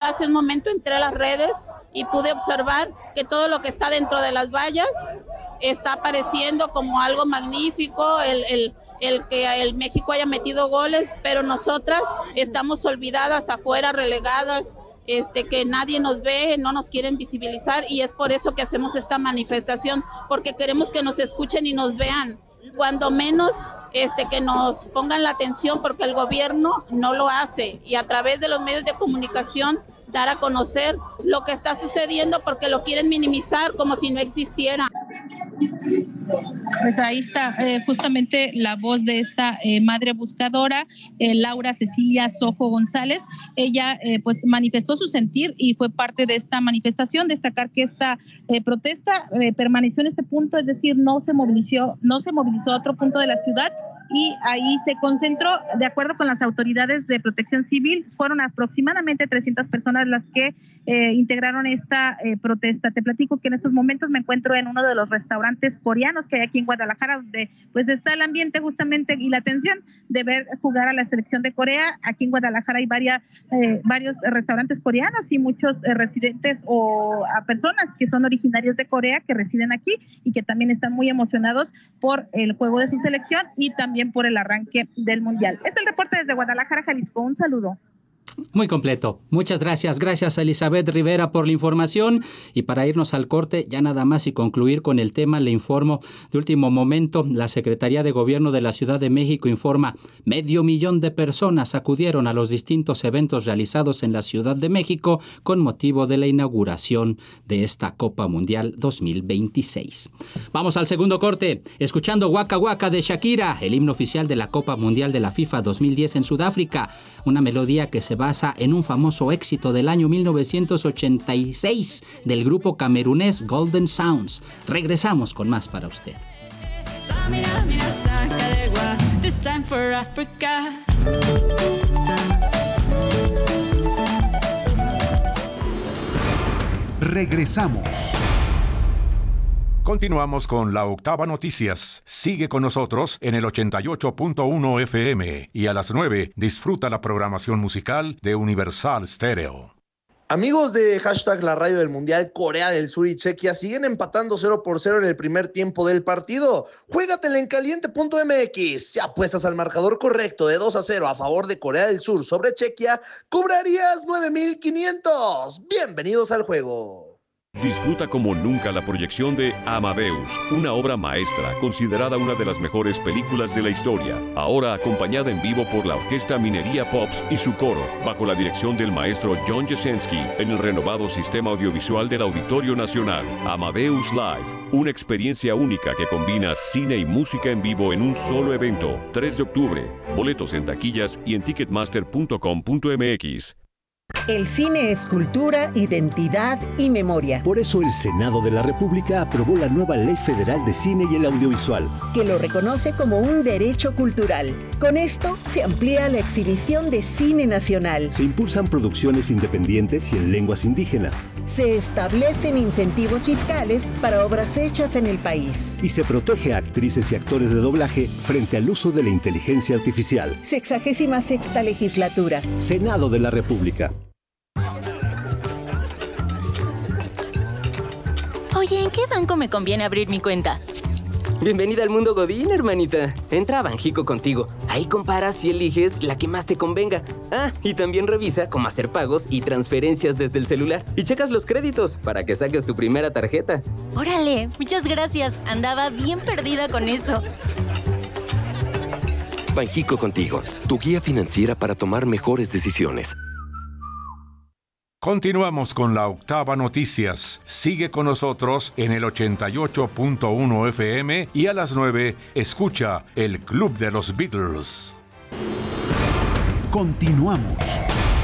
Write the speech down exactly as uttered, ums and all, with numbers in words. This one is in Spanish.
hace un momento entré a las redes y pude observar que todo lo que está dentro de las vallas está apareciendo como algo magnífico, el, el, el que el México haya metido goles, pero nosotras estamos olvidadas afuera, relegadas, este, que nadie nos ve, no nos quieren visibilizar, y es por eso que hacemos esta manifestación, porque queremos que nos escuchen y nos vean, cuando menos este, que nos pongan la atención, porque el gobierno no lo hace, y a través de los medios de comunicación dar a conocer lo que está sucediendo, porque lo quieren minimizar como si no existiera. Pues ahí está eh, justamente la voz de esta eh, madre buscadora, eh, Laura Cecilia Sojo González. Ella eh, pues manifestó su sentir y fue parte de esta manifestación. Destacar que esta eh, protesta eh, permaneció en este punto, es decir, no se movilizó, no se movilizó a otro punto de la ciudad, y ahí se concentró. De acuerdo con las autoridades de Protección Civil, fueron aproximadamente trescientas personas las que eh, integraron esta eh, protesta. Te platico que en estos momentos me encuentro en uno de los restaurantes coreanos que hay aquí en Guadalajara, donde pues está el ambiente justamente y la atención de ver jugar a la selección de Corea. Aquí en Guadalajara hay varias, eh, varios restaurantes coreanos y muchos eh, residentes o a personas que son originarios de Corea que residen aquí y que también están muy emocionados por el juego de su selección y también por el arranque del Mundial. Es el reporte desde Guadalajara, Jalisco. Un saludo. Muy completo. Muchas gracias. Gracias a Elizabeth Rivera por la información. Y para irnos al corte, ya nada más y concluir con el tema, le informo de último momento, la Secretaría de Gobierno de la Ciudad de México informa, medio millón de personas acudieron a los distintos eventos realizados en la Ciudad de México con motivo de la inauguración de esta Copa Mundial dos mil veintiséis. Vamos al segundo corte, escuchando Waka Waka de Shakira, el himno oficial de la Copa Mundial de la FIFA dos mil diez en Sudáfrica, una melodía que se basa en un famoso éxito del año mil novecientos ochenta y seis del grupo camerunés Golden Sounds. Regresamos con más para usted. Regresamos. Continuamos con la Octava Noticias. Sigue con nosotros en el ochenta y ocho punto uno F M y a las nueve disfruta la programación musical de Universal Stereo. Amigos de hashtag La Radio del Mundial, Corea del Sur y Chequia siguen empatando cero por cero en el primer tiempo del partido. Juégatela en caliente punto m x. Si apuestas al marcador correcto de dos a cero a favor de Corea del Sur sobre Chequia, cobrarías nueve mil quinientos. Bienvenidos al juego. Disfruta como nunca la proyección de Amadeus, una obra maestra considerada una de las mejores películas de la historia, ahora acompañada en vivo por la Orquesta Minería Pops y su coro, bajo la dirección del maestro John Jasenski, en el renovado sistema audiovisual del Auditorio Nacional. Amadeus Live, una experiencia única que combina cine y música en vivo en un solo evento. tres de octubre, boletos en taquillas y en ticketmaster punto com punto m x. El cine es cultura, identidad y memoria. Por eso el Senado de la República aprobó la nueva Ley Federal de Cine y el Audiovisual, que lo reconoce como un derecho cultural. Con esto se amplía la exhibición de cine nacional. Se impulsan producciones independientes y en lenguas indígenas. Se establecen incentivos fiscales para obras hechas en el país. Y se protege a actrices y actores de doblaje frente al uso de la inteligencia artificial. Sexagésima sexta legislatura. Senado de la República. Oye, ¿en qué banco me conviene abrir mi cuenta? Bienvenida al mundo Godín, hermanita. Entra a Banjico contigo. Ahí comparas y eliges la que más te convenga. Ah, y también revisa cómo hacer pagos y transferencias desde el celular. Y checas los créditos para que saques tu primera tarjeta. Órale, muchas gracias. Andaba bien perdida con eso. Banjico contigo, tu guía financiera para tomar mejores decisiones. Continuamos con la Octava Noticias. Sigue con nosotros en el ochenta y ocho punto uno F M y a las nueve escucha el Club de los Beatles. Continuamos.